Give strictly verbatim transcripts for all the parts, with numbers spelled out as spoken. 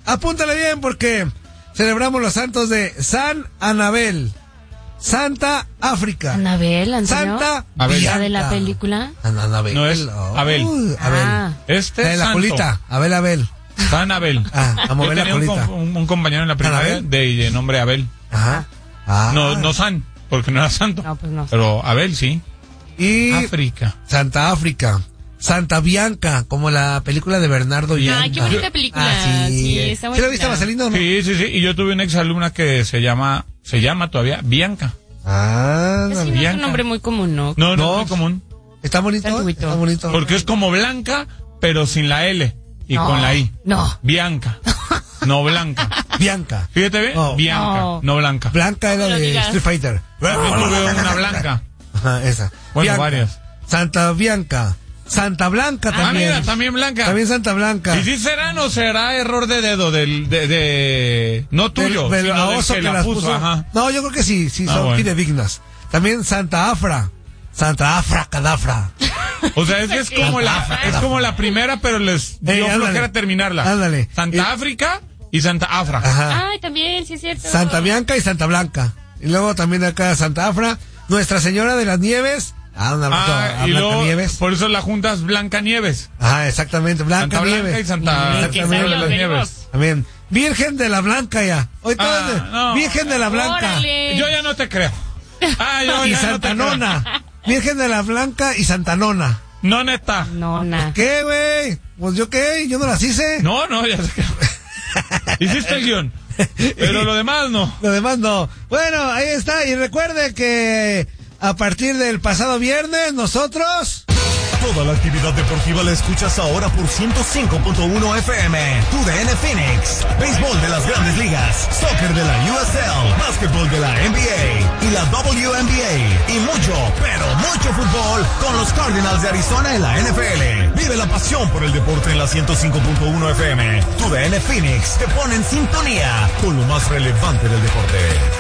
apúntale bien porque celebramos los santos de San Anabel, Santa África, Anabel, ¿Antonio? Santa Abel. Bianca. ¿La de la película? An- Anabel. No es Abel. Uy, Abel. Ah. Este La de la santo, colita, Abel, Abel. San Abel. Ah, a Yo mover la tenía un, colita. com- un, un compañero en la primaria ¿Anabel? de, de nombre Abel. Ajá. Ah. No, no San, porque no era santo. No, pues no. Pero Abel sí. Y África. Santa África, Santa Bianca, como la película de Bernardo Bianca. Ay, qué bonita película. Ah, sí. Sí, está ¿Sí la viste, bonita. Marcelino? No? Sí, sí, sí. Y yo tuve una exalumna que se llama, se llama todavía Bianca. Ah, Así no es Bianca. un nombre muy común, ¿no? No, no, No. es muy común. está bonito, Está antiguito. está bonito. Porque es como Blanca, pero sin la L. Y No, con la I. no. Bianca. No Blanca. Bianca. Fíjate bien. No. Bianca, No. no Blanca. Blanca era No lo de digas. Street Fighter. Yo tuve una Blanca. Ajá, esa. Bueno, Bianca. varias. Santa Bianca. Santa Blanca Ah, también. mira, también Blanca. También Santa Blanca. ¿Y si será o será error de dedo del, de, de, no tuyo, Del- del sino del oso que que la las puso, puso. ajá. No, yo creo que sí, sí, Ah, son bueno. fidedignas. También Santa Afra. Santa Afra, Cadafra. O sea, es que es como la, es como la primera, pero les dio Ey, ándale. flojera terminarla. Ándale. Santa Y- África y Santa Afra. Ajá. Ay, también, sí es cierto. Santa Bianca y Santa Blanca. Y luego también acá Santa Afra. Nuestra Señora de las Nieves. Ah, una Ah, a y Blanca luego, Nieves. por eso la juntas Blanca Nieves. Ajá, exactamente. Blanca Santa Blanca Nieves. y Santa Mm, Exactamente. qué Señora de sabio, las venimos. Nieves. También. Virgen de la Blanca ya. Hoy todo Ah, es de- no. Virgen de la Blanca. Órale. Yo ya no te creo. Ah, yo Y ya Santa no te creo. Nona. Virgen de la Blanca y Santa Nona. No, neta. No, na. ¿Qué, güey? Pues yo qué, yo no las hice. No, no, ya sé que. Hiciste el guión. Pero lo demás no. Lo demás no. Bueno, ahí está. Y recuerde que a partir del pasado viernes nosotros... Toda la actividad deportiva la escuchas ahora por ciento cinco punto uno F M. Tu D N Phoenix. Béisbol de las Grandes Ligas. Soccer de la U S L. Básquetbol de la N B A. Y la W N B A. Y mucho, pero mucho fútbol con los Cardinals de Arizona en la N F L. Vive la pasión por el deporte en la ciento cinco punto uno F M. Tu D N Phoenix te pone en sintonía con lo más relevante del deporte.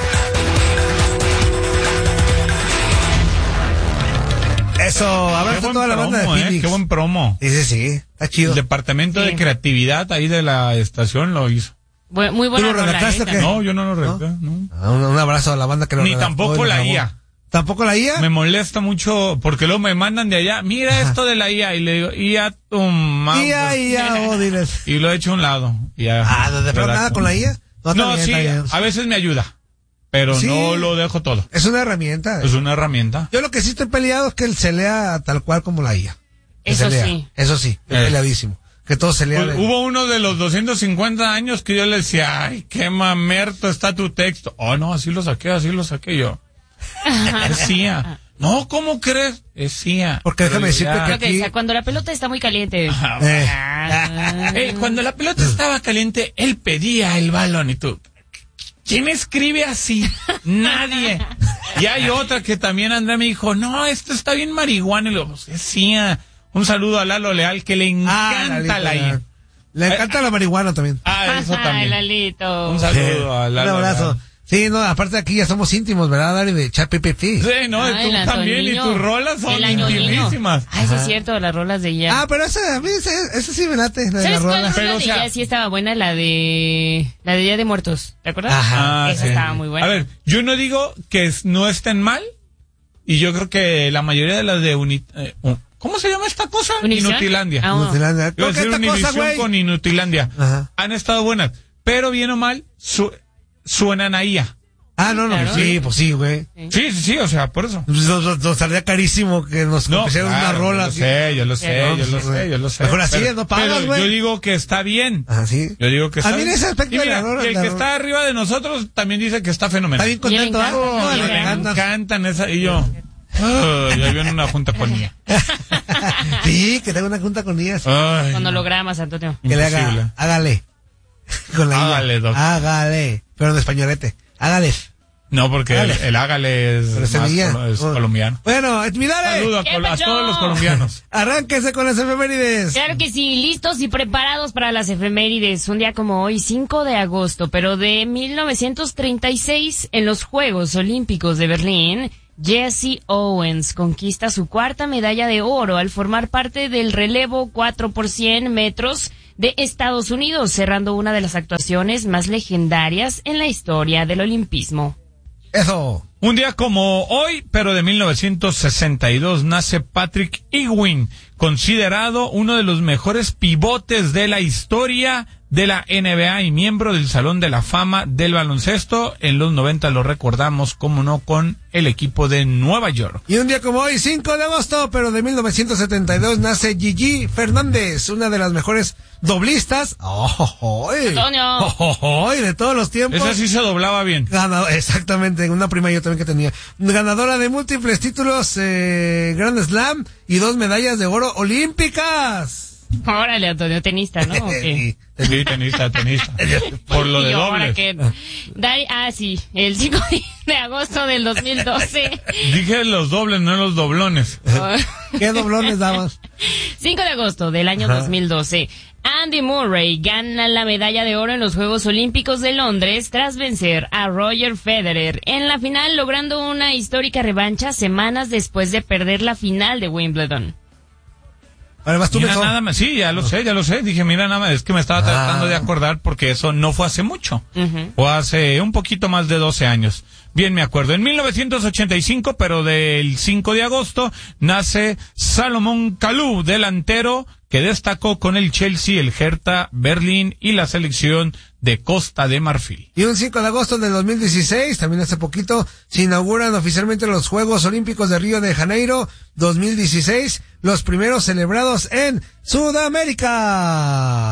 Eso, abrazo Qué a buen toda la banda de promo, eh, Phoenix. Qué buen promo. Dice sí, está chido. El departamento Sí. de creatividad ahí de la estación lo hizo. Bu- muy buena ¿Tú lo rola, redactaste ¿eh? o qué? También. No, yo no lo redacté, no. Ah, un, un abrazo a la banda que lo Ni redactó tampoco y lo la grabó. I A. ¿Tampoco la I A? Me molesta mucho porque luego me mandan de allá, mira esto de la I A, y le digo, I A tu madre. I A, I A, oh, diles. Y lo he hecho a un lado. y ya, Ah, ¿de verdad nada redacto. con la I A? No, está No, bien, sí, está bien. a veces me ayuda, pero Sí. no lo dejo todo. Es una herramienta. Es una herramienta. Yo lo que sí estoy peleado es que él se lea tal cual como la I A. Que Eso se lea. sí. Eso sí, estoy Eh. peleadísimo. Que todo se lea. Pues, de- hubo uno de los doscientos cincuenta años que yo le decía, ay, qué mamerto está tu texto. Oh, no, así lo saqué, así lo saqué yo. Es C I A. No, ¿cómo crees? Es C I A. Porque déjame Pero decirte ya- que Creo que aquí- decía, cuando la pelota está muy caliente. Eh. Ah. Eh, cuando la pelota estaba caliente, él pedía el balón y tú, ¿quién escribe así? Nadie. Y hay otra que también Andrea me dijo, no, esto está bien marihuana. Y luego, pues, es C I A. Un saludo a Lalo Leal, que le Ah, encanta Lalito, la I A. ya. Le encanta la marihuana también. Ah, eso Ay, también. Lalito. Un saludo a Un Lalo abrazo. Leal. Sí, no, aparte aquí ya somos íntimos, ¿verdad, Dari? De echar P P T. Sí, no, Ay, tú el también, y Antoniño. tus rolas son El Antoniño. intimísimas. Ay, sí es cierto, las rolas de ella. Ah, pero esa, a mí, ese, ese sí me late, la de la ¿Sabes cuál rola. rola Pero, de o sea- ella sí estaba buena? La de... La de Día de Muertos. ¿Te acuerdas? Ajá. Ah, Esa sí. estaba muy buena. A ver, yo no digo que es- no estén mal, y yo creo que la mayoría de las de Uni, eh, un- ¿cómo se llama esta cosa? ¿Univisión? Inutilandia. Ah, Nutrilandia. Iba a Toca decir esta cosa, Univisión güey. con Inutilandia. Ajá. Han estado buenas, pero bien o mal, su- suenan a I A. Ah, no, no, Claro. sí, pues sí, güey. Sí, sí, sí, o sea, por eso. Nos, nos, nos saldría carísimo que nos No, pusieran claro, una rola. yo lo así. sé, yo lo sé, No, yo lo pues, sé, yo lo sé. mejor así, Pero- no pagas, pero güey. yo digo que está bien. Ah, sí. Yo digo que A está mí en bien. ese aspecto Y de mira, la rola- y el la que rola- está arriba de nosotros también dice que está fenomenal. Está bien contento, Y le ¿ah? encanta, No, y le le Me encanta. encantan esa, y yo, ah, ya viene una junta con ella. Sí, que tenga una junta con ellas. Ay, Con no. hologramas, Antonio. Que le imposible. haga, hágale. Con la I A. Hágale, doc. Hágale. Pero en españolete. Hágale. No, porque el, Hágale. el hágale es, Pero es más en I A. colo- es Oh. colombiano. Bueno, mirale. Saludo a, ¿Qué col- a pasó? todos los colombianos. Arránquese con las efemérides. Claro que sí, listos y preparados para las efemérides. Un día como hoy, cinco de agosto, pero de mil novecientos treinta y seis, en los Juegos Olímpicos de Berlín, Jesse Owens conquista su cuarta medalla de oro al formar parte del relevo cuatro por cien metros de Estados Unidos, cerrando una de las actuaciones más legendarias en la historia del olimpismo. Eso. Un día como hoy, pero de mil novecientos sesenta y dos, nace Patrick Ewing, considerado uno de los mejores pivotes de la historia de la N B A y miembro del Salón de la Fama del baloncesto. En los noventa lo recordamos, como no, con el equipo de Nueva York. Y un día como hoy, cinco de agosto, pero de mil novecientos setenta y dos, nace Gigi Fernández, una de las mejores doblistas oh, oh, oh, Antonio. oh, oh, de todos los tiempos. Esa sí se doblaba bien. Ganado, exactamente, una prima yo también que tenía. Ganadora de múltiples títulos eh, Grand Slam y dos medallas de oro olímpicas. Órale, Antonio, tenista, ¿no? Okay. Sí, tenista, tenista. Por lo de dobles. Que... Dari... Ah, sí, el cinco de agosto del dos mil doce. Dije los dobles, no los doblones. ¿Qué doblones daban? cinco de agosto del año Ajá. dos mil doce. Andy Murray gana la medalla de oro en los Juegos Olímpicos de Londres tras vencer a Roger Federer en la final, logrando una histórica revancha semanas después de perder la final de Wimbledon. Además, tú mira, me nada más, sí, ya lo sé, ya lo sé. Dije, mira, nada más, es que me estaba tratando ah. de acordar porque eso no fue hace mucho. Uh-huh. Fue hace un poquito más de doce años. Bien me acuerdo. En mil novecientos ochenta y cinco, pero del cinco de agosto, nace Salomón Kalou, delantero que destacó con el Chelsea, el Hertha Berlín y la selección de Costa de Marfil. Y un cinco de agosto del dos mil dieciséis, también hace poquito, se inauguran oficialmente los Juegos Olímpicos de Río de Janeiro dos mil dieciséis, los primeros celebrados en Sudamérica.